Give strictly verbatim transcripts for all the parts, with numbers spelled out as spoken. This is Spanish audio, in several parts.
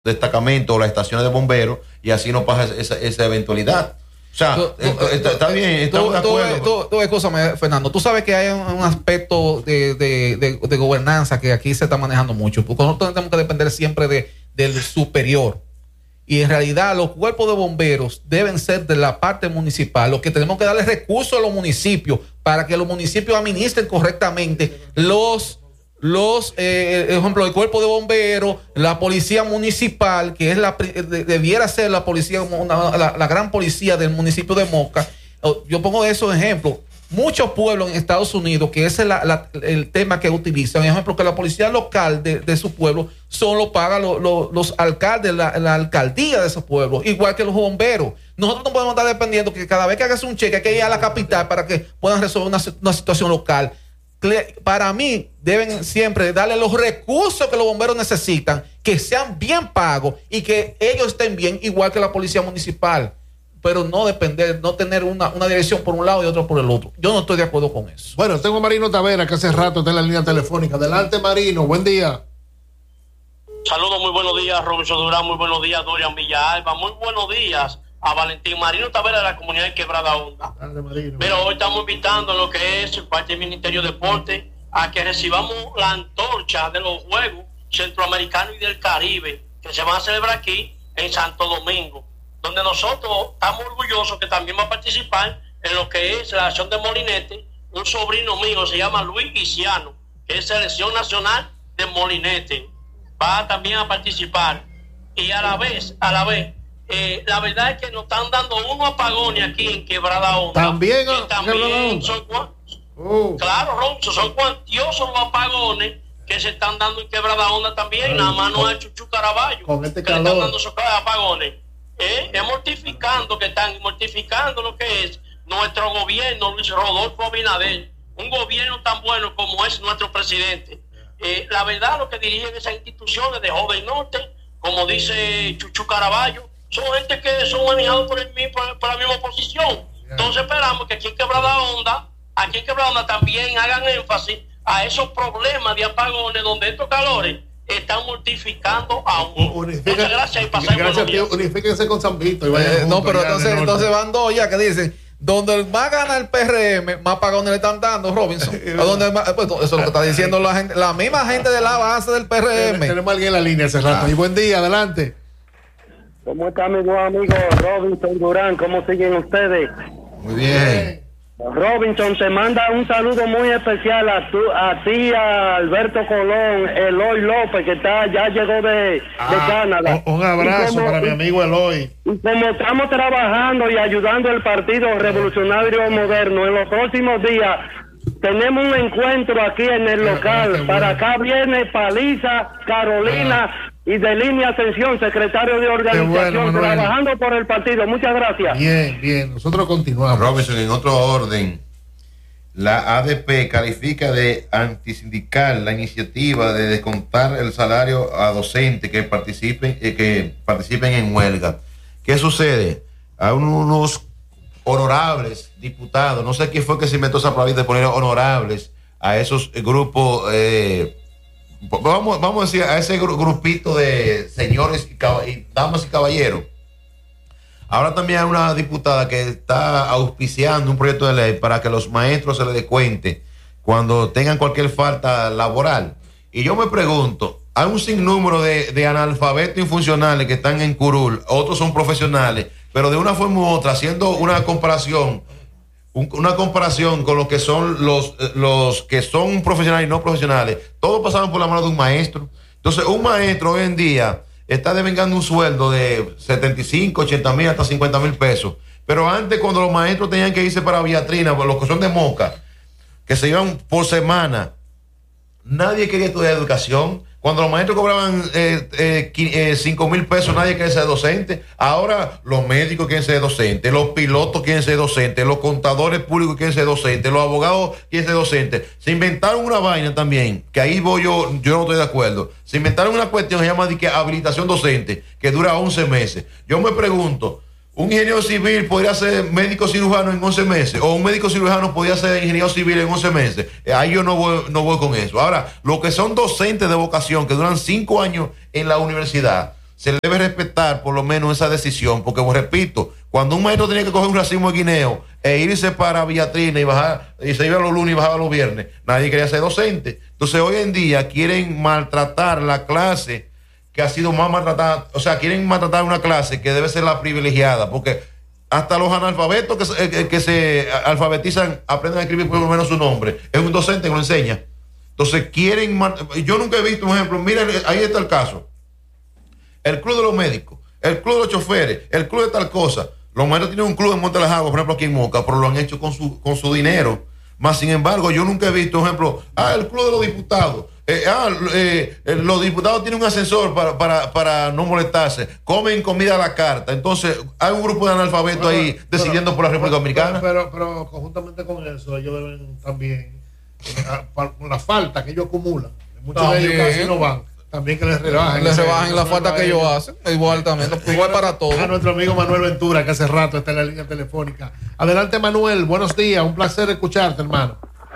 destacamentos o las estaciones de bomberos y así no pasa esa, esa eventualidad. O sea, tú, tú, está, está bien, estamos tú, de acuerdo. Tú, tú, tú, escúchame, Fernando, tú sabes que hay un, un aspecto de, de, de, de gobernanza que aquí se está manejando mucho, porque nosotros tenemos que depender siempre de, del superior. Y en realidad los cuerpos de bomberos deben ser de la parte municipal. Lo que tenemos que darle recursos a los municipios para que los municipios administren correctamente los, los eh, ejemplo, el cuerpo de bomberos, la policía municipal, que es la de, debiera ser la policía, una, la, la gran policía del municipio de Moca. Yo pongo esos ejemplos. Muchos pueblos en Estados Unidos, que ese es la, la, el tema que utilizan, por ejemplo, que la policía local de, de su pueblo solo paga lo, lo, los alcaldes, la, la alcaldía de esos pueblos, igual que los bomberos. Nosotros no podemos estar dependiendo que cada vez que hagas un cheque hay que ir a la capital para que puedan resolver una, una situación local. Para mí, deben siempre darle los recursos que los bomberos necesitan, que sean bien pagos y que ellos estén bien, igual que la policía municipal. Pero no depender, no tener una, una dirección por un lado y otra por el otro. Yo no estoy de acuerdo con eso. Bueno, tengo a Marino Tavera, que hace rato está en la línea telefónica. Adelante, Marino, buen día. Saludos, muy buenos días, Robinson Durán, muy buenos días, Dorian Villalba, muy buenos días a Valentín Marino Tavera de la comunidad de Quebrada Honda. Dale, Marino. Pero hoy estamos invitando a lo que es parte del Ministerio de Deporte a que recibamos la antorcha de los Juegos Centroamericanos y del Caribe, que se van a celebrar aquí en Santo Domingo, donde nosotros estamos orgullosos que también va a participar en lo que es la acción de Molinete. Un sobrino mío se llama Luis Guiciano, que es selección nacional de Molinete, va también a participar. Y a la vez, a la vez, eh, la verdad es que nos están dando unos apagones aquí en Quebrada Honda. También, que también son, oh. Claro, Ronzo, son cuantiosos los apagones que se están dando en Quebrada Honda también. Ay, nada más no es Chuchu Caraballo, con este que le están dando esos apagones. Eh, es mortificando que están mortificando lo que es nuestro gobierno, Luis Rodolfo Abinader, un gobierno tan bueno como es nuestro presidente. Eh, la verdad, lo que dirigen esas instituciones de Joven Norte, como dice Chuchu Caraballo, son gente que son manejados por, el, por, por la misma oposición. Entonces esperamos que aquí en Quebrada Honda, aquí en Quebrada Honda también hagan énfasis a esos problemas de apagones donde estos calores están mortificando a uno. Unifica, Muchas gracias y pasemos. Gracias, tío. Unifíquense con San Vito. Y eh, no, pero entonces, entonces van dos ya que dicen, donde más gana el P R M, más apagones le están dando, Robinson. Donde más, pues, eso es lo que está diciendo la gente, la misma gente de la base del P R M. Tenemos a alguien en la línea hace rato. Ah. Y buen día, adelante. ¿Cómo está mi buen amigo Robinson Durán? ¿Cómo siguen ustedes? Muy bien. Robinson, te manda un saludo muy especial a, tu, a ti, a Alberto Colón, Eloy López, que está ya llegó de, ah, de Canadá. Un abrazo como, para mi amigo Eloy. Y como estamos trabajando y ayudando al Partido Revolucionario Moderno, en los próximos días tenemos un encuentro aquí en el local. Bueno. Para acá viene Paliza, Carolina... Ah. Y de Línea Ascensión, secretario de organización, bueno, trabajando por el partido. Muchas gracias. Bien, bien, nosotros continuamos. Robinson, en otro orden, la A D P califica de antisindical la iniciativa de descontar el salario a docentes que participen, eh, que participen en huelga. ¿Qué sucede? Hay unos honorables diputados, no sé quién fue que se inventó esa palabra de poner honorables a esos grupos, eh, Vamos, vamos a decir a ese grupito de señores y, cab- y damas y caballeros. Ahora también hay una diputada que está auspiciando un proyecto de ley para que los maestros se les descuente cuando tengan cualquier falta laboral. Y yo me pregunto, hay un sinnúmero de, de analfabetos infuncionales que están en curul, otros son profesionales, pero de una forma u otra, haciendo una comparación, un, una comparación con lo que son los, los que son profesionales y no profesionales, todos pasaron por la mano de un maestro. Entonces, un maestro hoy en día está devengando un sueldo de setenta y cinco, ochenta mil, hasta cincuenta mil pesos. Pero antes, cuando los maestros tenían que irse para Beatriz, por los que son de Moca, que se iban por semana, nadie quería estudiar educación. Cuando los maestros cobraban eh, eh, eh, cinco mil pesos, nadie quería ser docente. Ahora los médicos quieren ser docentes, los pilotos quieren ser docentes, los contadores públicos quieren ser docentes, los abogados quieren ser docentes. Se inventaron una vaina también, que ahí voy yo, yo no estoy de acuerdo. Se inventaron una cuestión que se llama de que habilitación docente, que dura once meses. Yo me pregunto, ¿un ingeniero civil podría ser médico cirujano en once meses? ¿O un médico cirujano podría ser ingeniero civil en once meses? Ahí yo no voy, no voy con eso. Ahora, los que son docentes de vocación, que duran cinco años en la universidad, se le debe respetar por lo menos esa decisión, porque pues, repito, cuando un maestro tiene que coger un racimo de guineo e irse para Villatrina y bajar, y se iba los lunes y bajaba los viernes, nadie quería ser docente. Entonces hoy en día quieren maltratar la clase que ha sido más maltratada, o sea, quieren maltratar una clase que debe ser la privilegiada, porque hasta los analfabetos que se, que, que se alfabetizan aprenden a escribir por lo menos su nombre, es un docente que lo enseña. Entonces quieren, yo nunca he visto un ejemplo, miren, ahí está el caso. El club de los médicos, el club de los choferes, el club de tal cosa. Los maestros tienen un club en Monte de las Aguas, por ejemplo, aquí en Moca, pero lo han hecho con su, con su dinero. Más sin embargo, yo nunca he visto, por ejemplo, ah, el club de los diputados. Eh, ah, eh, los diputados tienen un ascensor para, para, para no molestarse. Comen comida a la carta. Entonces, hay un grupo de analfabetos pero, ahí pero, decidiendo pero, por la República Dominicana. Pero, pero, pero conjuntamente con eso, ellos deben también, con la falta que ellos acumulan. Muchos también. de ellos casi no van. También que les rebajen. Les rebajen la falta que ellos hacen. Igual también. Igual para todos. A nuestro amigo Manuel Ventura, que hace rato está en la línea telefónica. Adelante, Manuel. Buenos días. Un placer escucharte, hermano.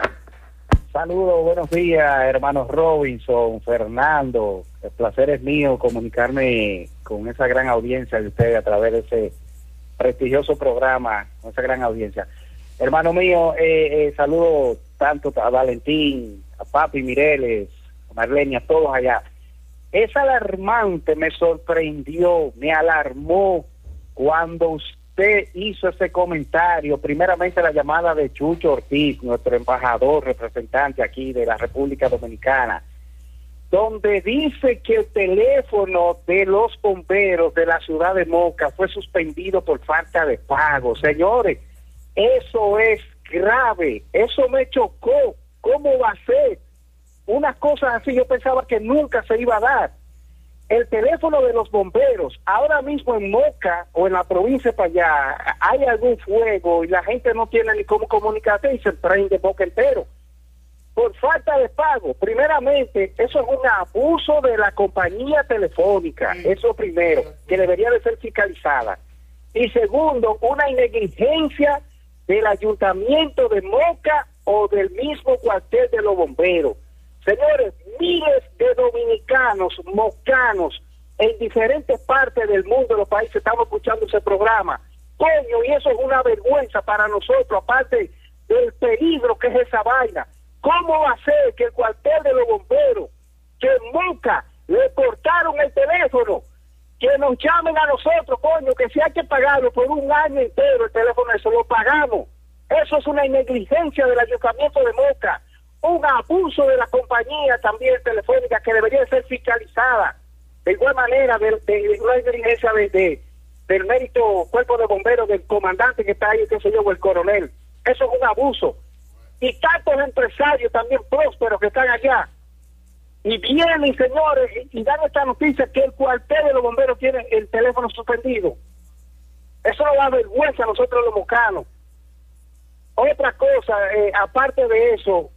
Saludos, buenos días, hermanos Robinson, Fernando. El placer es mío comunicarme con esa gran audiencia de ustedes a través de ese prestigioso programa, con esa gran audiencia. Hermano mío, eh, eh, saludo tanto a Valentín, a Papi Mireles, a Marlene, a todos allá. Es alarmante, me sorprendió, me alarmó cuando usted hizo ese comentario, primeramente la llamada de Chucho Ortiz, nuestro embajador, representante aquí de la República Dominicana, donde dice que el teléfono de los bomberos de la ciudad de Moca fue suspendido por falta de pago. Señores, eso es grave, eso me chocó. ¿Cómo va a ser? Unas cosas así yo pensaba que nunca se iba a dar. El teléfono de los bomberos, ahora mismo en Moca o en la provincia para allá, hay algún fuego y la gente no tiene ni cómo comunicarse y se prende Moca entero. Por falta de pago. Primeramente, eso es un abuso de la compañía telefónica, eso primero, que debería de ser fiscalizada. Y segundo, una negligencia del ayuntamiento de Moca o del mismo cuartel de los bomberos. Señores, miles de dominicanos, mocanos, en diferentes partes del mundo, de los países, estamos escuchando ese programa. Coño, y eso es una vergüenza para nosotros, aparte del peligro que es esa vaina. ¿Cómo va a ser que el cuartel de los bomberos, que en Moca le cortaron el teléfono, que nos llamen a nosotros, coño, que si hay que pagarlo por un año entero el teléfono, eso lo pagamos? Eso es una negligencia del ayuntamiento de Moca. Un abuso de la compañía también telefónica que debería ser fiscalizada. De igual manera, de, de una diligencia de, de, del mérito cuerpo de bomberos, del comandante que está ahí, qué sé yo, o el coronel. Eso es un abuso. Y tantos empresarios también prósperos que están allá. Y vienen, señores, y, y dan esta noticia que el cuartel de los bomberos tiene el teléfono suspendido. Eso nos da vergüenza a nosotros los mocanos. Otra cosa, eh, aparte de eso,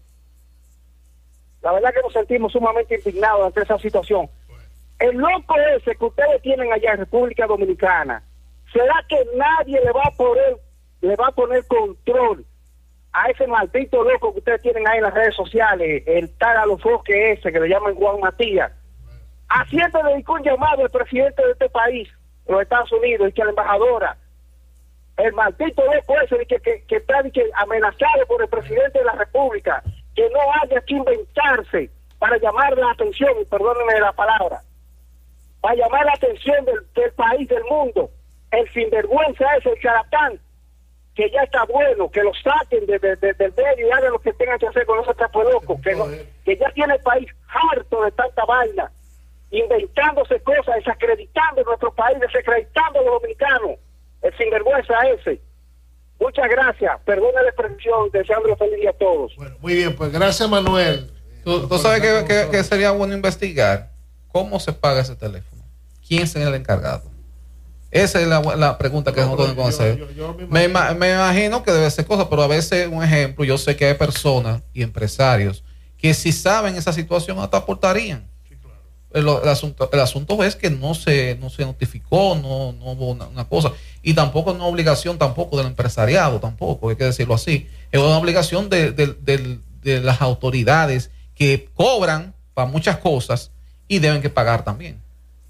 la verdad que nos sentimos sumamente indignados ante esa situación. El loco ese que ustedes tienen allá en República Dominicana, ¿será que nadie le va a poner, le va a poner control a ese maldito loco que ustedes tienen ahí en las redes sociales, el Taralofoque ese que le llaman Juan Matías, haciéndole un llamado al presidente de este país, los Estados Unidos, y que la embajadora, el maldito loco ese que, que, que está que amenazado por el presidente de la República, que no haya que inventarse para llamar la atención, y perdónenme la palabra, para llamar la atención del, del país, del mundo, el sinvergüenza ese, el charlatán, que ya está bueno, que lo saquen de, de, de, del medio y hagan lo que tengan que hacer con esos trapos locos, que, no, que ya tiene el país harto de tanta vaina, inventándose cosas, desacreditando nuestro país, desacreditando a los dominicanos, el sinvergüenza ese. Muchas gracias, perdona la expresión, deseando feliz día a todos. Bueno, muy bien, pues gracias, Manuel. ¿Tú, tú sabes que, que, que sería bueno investigar cómo se paga ese teléfono? ¿Quién sería el encargado? Esa es la, la pregunta que no, nosotros tenemos que hacer. Yo, yo, yo me, imagino. Me, me imagino que debe ser cosa, pero a veces, un ejemplo, yo sé que hay personas y empresarios que si saben esa situación hasta aportarían. Sí, claro. el, el, asunto, el asunto es que no se, no se notificó, no, no hubo una, una cosa. Y tampoco es una obligación tampoco del empresariado, tampoco, hay que decirlo así. Es una obligación de, de, de, de las autoridades que cobran para muchas cosas y deben que pagar también.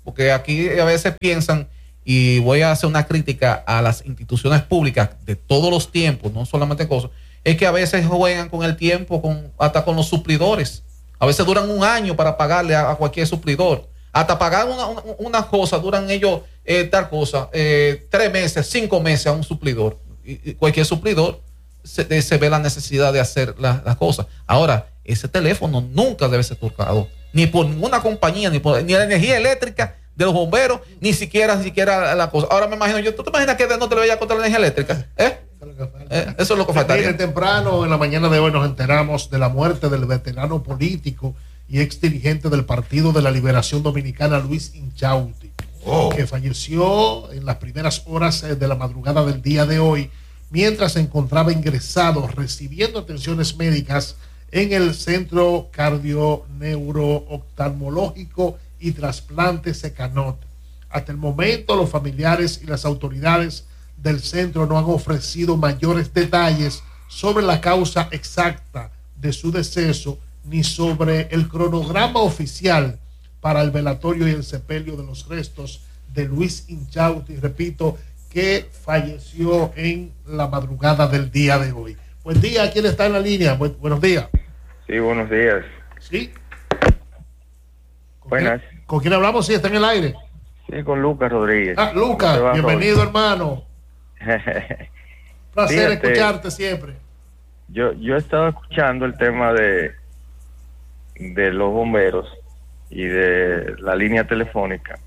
porque aquí a veces piensan, y voy a hacer una crítica a las instituciones públicas de todos los tiempos, no solamente cosas, es que a veces juegan con el tiempo, con, hasta con los suplidores. A veces duran un año para pagarle a, a cualquier suplidor. Hasta pagar una, una, una cosa, duran ellos eh, tal cosa, eh, tres meses, cinco meses a un suplidor. Y, y cualquier suplidor se, se ve la necesidad de hacer las la cosas. Ahora, ese teléfono nunca debe ser tocado, ni por ninguna compañía, ni por ni la energía eléctrica de los bomberos, ni siquiera, ni siquiera la cosa. Ahora me imagino yo, ¿tú te imaginas que no te le vaya a contra la energía eléctrica? ¿Eh? Eh, eso es lo que falta. Mire, temprano en la mañana de hoy nos enteramos de la muerte del veterano político y ex dirigente del Partido de la Liberación Dominicana, Luis Inchausti, oh. que falleció en las primeras horas de la madrugada del día de hoy, mientras se encontraba ingresado recibiendo atenciones médicas en el Centro Cardio-Neuro-Oftalmológico y Trasplante Secanot. Hasta el momento, los familiares y las autoridades del centro no han ofrecido mayores detalles sobre la causa exacta de su deceso ni sobre el cronograma oficial para el velatorio y el sepelio de los restos de Luis Inchausti, repito, que falleció en la madrugada del día de hoy. Buen día, ¿quién está en la línea? Bu- buenos días. Sí, buenos días. Sí. ¿Con Buenas. Quién, ¿Con quién hablamos? Sí, está en el aire. Sí, con Lucas Rodríguez. Ah, Lucas, bienvenido, hermano. Placer Fíjate, escucharte siempre. Yo, yo he estado escuchando el tema de, de los bomberos y de la línea telefónica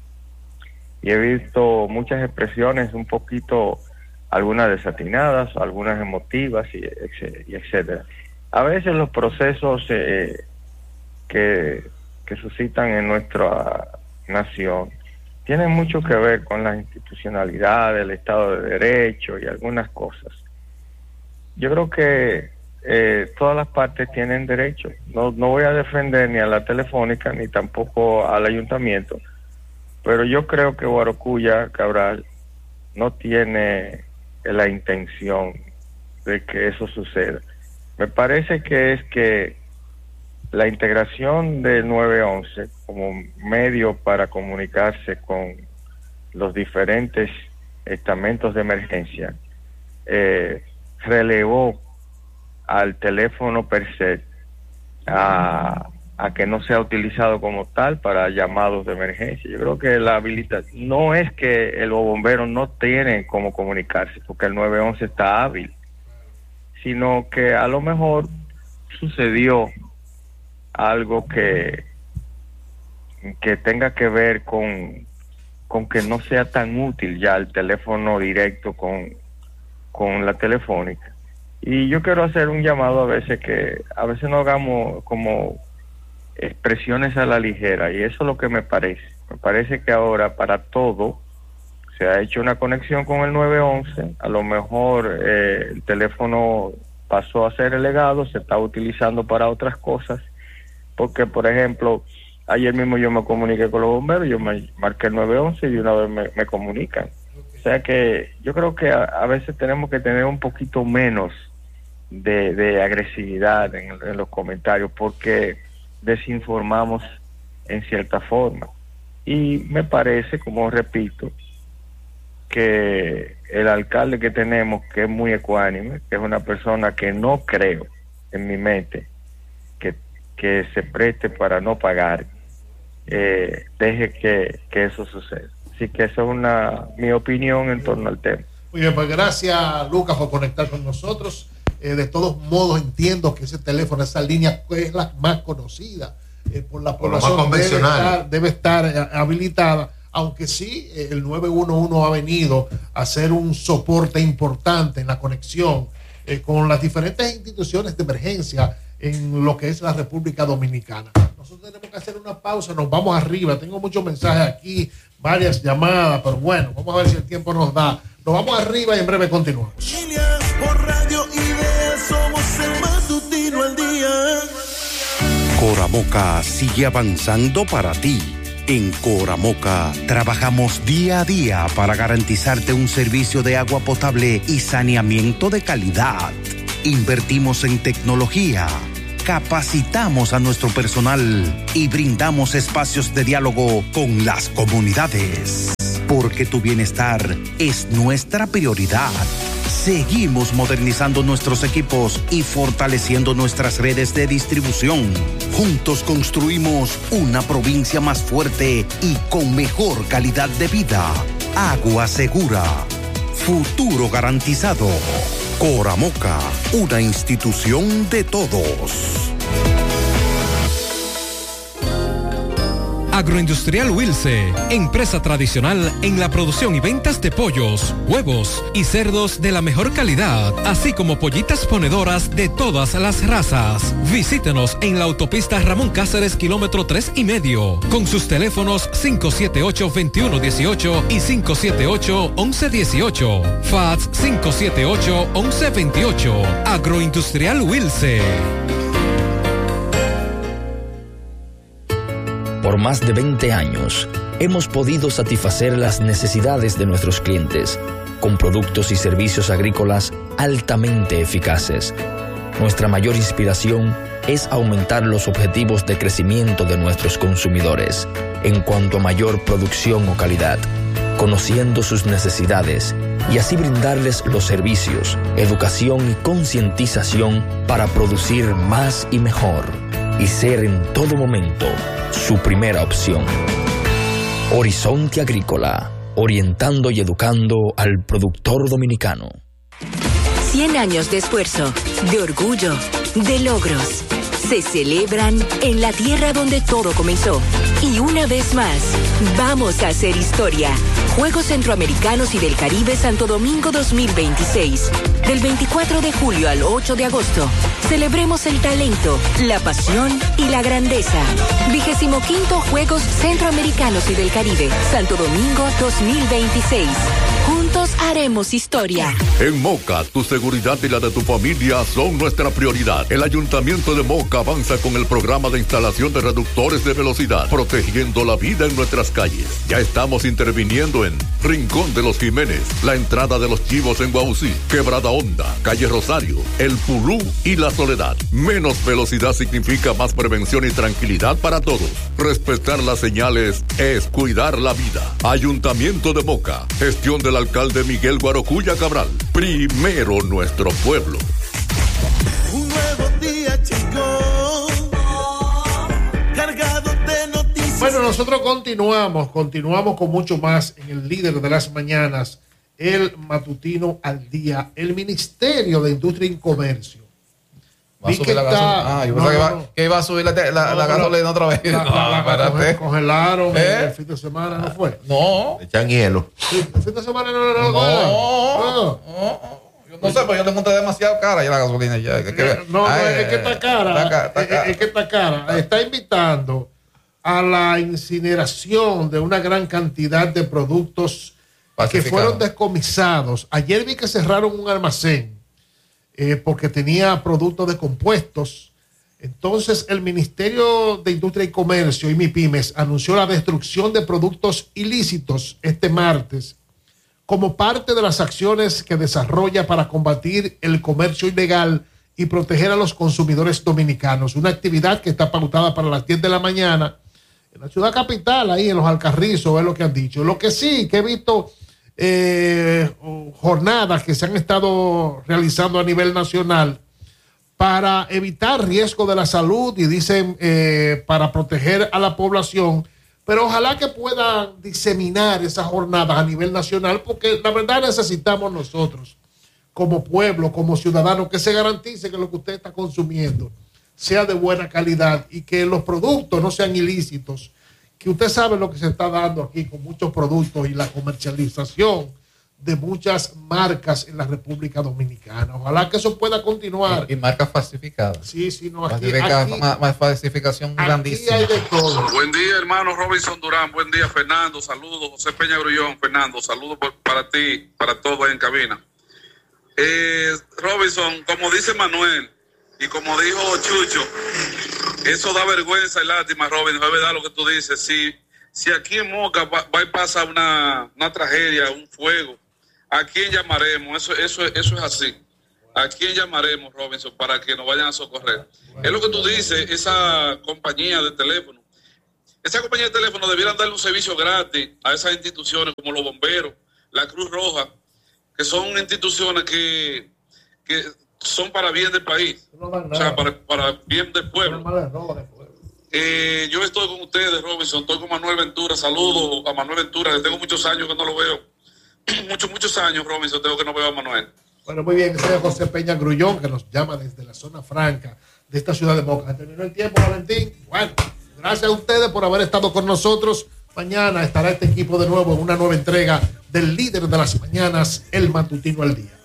y he visto muchas expresiones un poquito, algunas desatinadas, algunas emotivas y, y etcétera. A veces los procesos eh, que, que suscitan en nuestra nación tienen mucho que ver con la institucionalidad, el Estado de Derecho y algunas cosas. Yo creo que eh, todas las partes tienen derecho. No, no voy a defender ni a la telefónica ni tampoco al ayuntamiento, pero yo creo que Guarocuya Cabral no tiene la intención de que eso suceda. Me parece que es que la integración del nueve once como medio para comunicarse con los diferentes estamentos de emergencia eh, relevó al teléfono per se a, a que no sea utilizado como tal para llamados de emergencia. Yo creo que la habilitación no es que los bomberos no tienen cómo comunicarse porque el nueve once está hábil, sino que a lo mejor sucedió algo que que tenga que ver con con que no sea tan útil ya el teléfono directo con con la telefónica. Y yo quiero hacer un llamado a veces que a veces no hagamos como expresiones a la ligera, y eso es lo que me parece. Me parece que ahora para todo se ha hecho una conexión con el nueve once, a lo mejor eh, el teléfono pasó a ser relegado, se está utilizando para otras cosas, porque por ejemplo ayer mismo yo me comuniqué con los bomberos, yo me marqué el nueve once y una vez me, me comunican. O sea que yo creo que a, a veces tenemos que tener un poquito menos de, de agresividad en, en los comentarios, porque desinformamos en cierta forma. Y me parece, como repito, que el alcalde que tenemos, que es muy ecuánime, que es una persona que no creo en mi mente que, que se preste para no pagar, eh, deje que, que eso suceda. Así que esa es una mi opinión en torno al tema. Muy bien, pues gracias, Lucas, por conectar con nosotros. Eh, de todos modos, entiendo que ese teléfono, esa línea es la más conocida eh, por la por población, lo más convencional. Debe estar, debe estar eh, habilitada, aunque sí, eh, el nueve uno uno ha venido a hacer un soporte importante en la conexión eh, con las diferentes instituciones de emergencia en lo que es la República Dominicana. Nosotros tenemos que hacer una pausa, nos vamos arriba. Tengo muchos mensajes aquí, varias llamadas, pero bueno, vamos a ver si el tiempo nos da. Nos vamos arriba y en breve continuamos. Por Radio Ideas somos el matutino al día. Coramoca sigue avanzando para ti. En Coramoca trabajamos día a día para garantizarte un servicio de agua potable y saneamiento de calidad. Invertimos en tecnología, capacitamos a nuestro personal y brindamos espacios de diálogo con las comunidades. Porque tu bienestar es nuestra prioridad. Seguimos modernizando nuestros equipos y fortaleciendo nuestras redes de distribución. Juntos construimos una provincia más fuerte y con mejor calidad de vida. Agua segura. Futuro garantizado. Coramoca, una institución de todos. Agroindustrial Wilce, empresa tradicional en la producción y ventas de pollos, huevos y cerdos de la mejor calidad, así como pollitas ponedoras de todas las razas. Visítenos en la autopista Ramón Cáceres, kilómetro tres y medio, con sus teléfonos cinco siete ocho, dos uno uno ocho y cinco siete ocho, once dieciocho. Fax cinco siete ocho, once veintiocho. Agroindustrial Wilce. Por más de veinte años, hemos podido satisfacer las necesidades de nuestros clientes con productos y servicios agrícolas altamente eficaces. Nuestra mayor inspiración es aumentar los objetivos de crecimiento de nuestros consumidores en cuanto a mayor producción o calidad, conociendo sus necesidades y así brindarles los servicios, educación y concientización para producir más y mejor y ser en todo momento su primera opción. Horizonte Agrícola, orientando y educando al productor dominicano. cien años de esfuerzo, de orgullo, de logros. Se celebran en la tierra donde todo comenzó. Y una vez más, vamos a hacer historia. Juegos Centroamericanos y del Caribe Santo Domingo dos mil veintiséis. Del veinticuatro de julio al ocho de agosto. Celebremos el talento, la pasión y la grandeza. Vigésimo quinto Juegos Centroamericanos y del Caribe Santo Domingo dos mil veintiséis. Juntos haremos historia. En Moca, tu seguridad y la de tu familia son nuestra prioridad. El Ayuntamiento de Moca avanza con el programa de instalación de reductores de velocidad, protegiendo la vida en nuestras calles. Ya estamos interviniendo en Rincón de los Jiménez, la entrada de los Chivos en Guaucí, Quebrada Honda, Calle Rosario, El Pulú y La Soledad. Menos velocidad significa más prevención y tranquilidad para todos. Respetar las señales es cuidar la vida. Ayuntamiento de Moca, gestión del alcalde Miguel Guarocuya Cabral. Primero nuestro pueblo. Un nuevo día llegó, cargado de noticias. Bueno, nosotros continuamos, continuamos con mucho más en el líder de las mañanas, el matutino al día, el Ministerio de Industria y Comercio. Va a subir la gasolina. Ah, yo pensaba no, que, va, no. que iba a subir la, la, no, la gasolina otra vez. La, no, la, la, la congelaron ¿Eh? el fin de semana, ¿no fue? No. Le echan hielo. Sí, el fin de semana no, no, no. no, no, no. Yo no sé, pero yo le monté demasiado cara ya la gasolina. Ya, que, que, no, ay, no, es que está cara. Está, está cara. Es, es que está cara. Está invitando a la incineración de una gran cantidad de productos que fueron descomisados. Ayer vi que cerraron un almacén eh, porque tenía productos descompuestos. Entonces el Ministerio de Industria y Comercio y MIPIMES anunció la destrucción de productos ilícitos este martes como parte de las acciones que desarrolla para combatir el comercio ilegal y proteger a los consumidores dominicanos. Una actividad que está pautada para las diez de la mañana en la ciudad capital, ahí en los Alcarrizos, es lo que han dicho. Lo que sí, que he visto eh, jornadas que se han estado realizando a nivel nacional para evitar riesgo de la salud y dicen eh, para proteger a la población, pero ojalá que puedan diseminar esas jornadas a nivel nacional, porque la verdad necesitamos nosotros, como pueblo, como ciudadanos, que se garantice que lo que usted está consumiendo sea de buena calidad y que los productos no sean ilícitos, que usted sabe lo que se está dando aquí con muchos productos y la comercialización de muchas marcas en la República Dominicana. Ojalá que eso pueda continuar. Y, y marcas falsificadas. Sí, sí, no, aquí, Falsifica, aquí, más, más falsificación aquí grandísima. hay de todo. Buen día, hermano Robinson Durán. Buen día, Fernando. Saludos. José Peña Grullón. Fernando, saludos por, para ti, para todos en cabina. Eh, Robinson, como dice Manuel y como dijo Chucho, eso da vergüenza y lástima, Robinson. Es verdad lo que tú dices. Si, si aquí en Moca va, va a pasar una, una tragedia, un fuego, ¿a quién llamaremos? Eso, eso, eso es así. ¿a quién llamaremos, Robinson, para que nos vayan a socorrer? Es lo que tú dices, esa compañía de teléfono. Esa compañía de teléfono debieran darle un servicio gratis a esas instituciones como los bomberos, la Cruz Roja, que son instituciones que, que son para bien del país, no o sea, para, para bien del pueblo. Eh, yo estoy con ustedes, Robinson, estoy con Manuel Ventura. Saludos a Manuel Ventura, que tengo muchos años que no lo veo. muchos, muchos años, Robinson, tengo que no veo a Manuel. Bueno, muy bien, ese es José Peña Grullón, que nos llama desde la zona franca de esta ciudad de Moca. Terminó el tiempo, Valentín. Bueno, gracias a ustedes por haber estado con nosotros. Mañana estará este equipo de nuevo en una nueva entrega del líder de las mañanas, el matutino al día.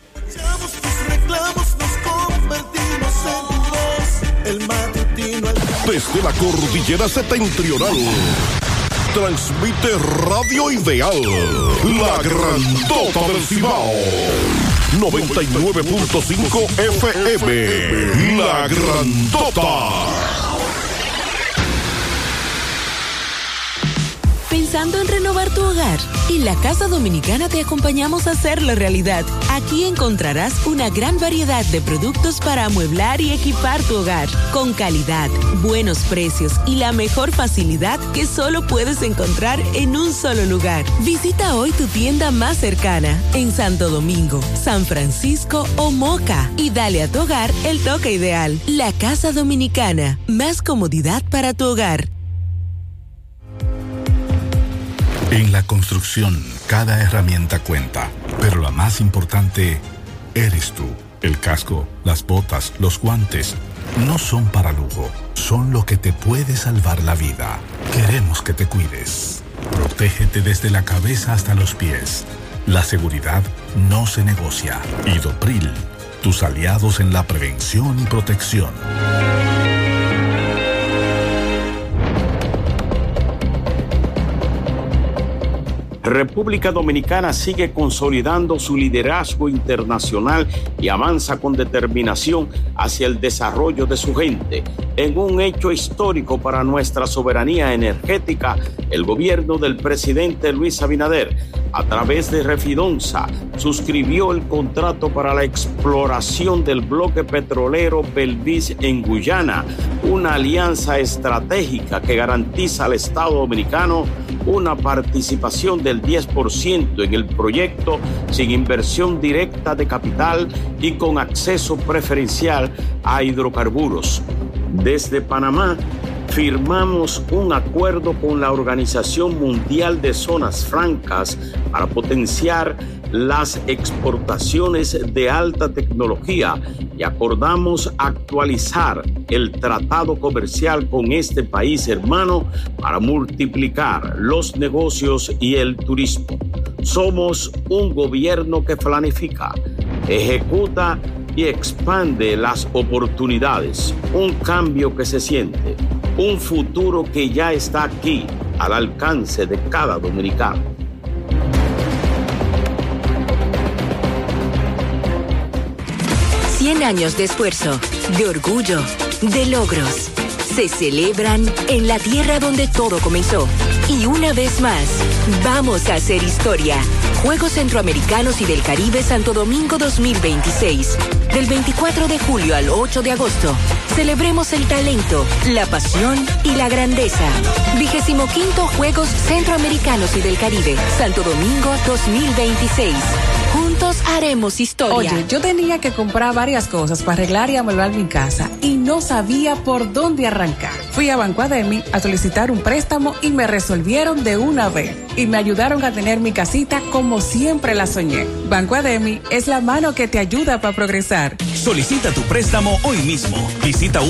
Desde la cordillera septentrional, transmite Radio Ideal, la grandota del Cibao, noventa y nueve punto cinco F M, la grandota. ¿Pensando en renovar tu hogar? En la Casa Dominicana te acompañamos a hacerlo realidad. Aquí encontrarás una gran variedad de productos para amueblar y equipar tu hogar, con calidad, buenos precios y la mejor facilidad que solo puedes encontrar en un solo lugar. Visita hoy tu tienda más cercana, en Santo Domingo, San Francisco o Moca, y dale a tu hogar el toque ideal. La Casa Dominicana, más comodidad para tu hogar. En la construcción, cada herramienta cuenta, pero la más importante eres tú. El casco, las botas, los guantes, no son para lujo, son lo que te puede salvar la vida. Queremos que te cuides. Protégete desde la cabeza hasta los pies. La seguridad no se negocia. Idopril, tus aliados en la prevención y protección. República Dominicana sigue consolidando su liderazgo internacional y avanza con determinación hacia el desarrollo de su gente. En un hecho histórico para nuestra soberanía energética, el gobierno del presidente Luis Abinader, a través de Refidonza, suscribió el contrato para la exploración del bloque petrolero Belvis en Guyana, una alianza estratégica que garantiza al Estado dominicano una participación del diez por ciento en el proyecto sin inversión directa de capital y con acceso preferencial a hidrocarburos. Desde Panamá, firmamos un acuerdo con la Organización Mundial de Zonas Francas para potenciar las exportaciones de alta tecnología y acordamos actualizar el tratado comercial con este país hermano para multiplicar los negocios y el turismo. Somos un gobierno que planifica, ejecuta y expande las oportunidades, un cambio que se siente, un futuro que ya está aquí, al alcance de cada dominicano. cien años de esfuerzo, de orgullo, de logros. Se celebran en la tierra donde todo comenzó. Y una vez más, vamos a hacer historia. Juegos Centroamericanos y del Caribe Santo Domingo dos mil veintiséis. Del veinticuatro de julio al ocho de agosto. Celebremos el talento, la pasión y la grandeza. Vigésimo quinto Juegos Centroamericanos y del Caribe Santo Domingo dos mil veintiséis. Juntos haremos historia. Oye, yo tenía que comprar varias cosas para arreglar y amueblar mi casa y no sabía por dónde arrancar. Fui a Banco Ademi a solicitar un préstamo y me resolvieron de una vez y me ayudaron a tener mi casita como siempre la soñé. Banco Ademi es la mano que te ayuda para progresar. Solicita tu préstamo hoy mismo. Visita un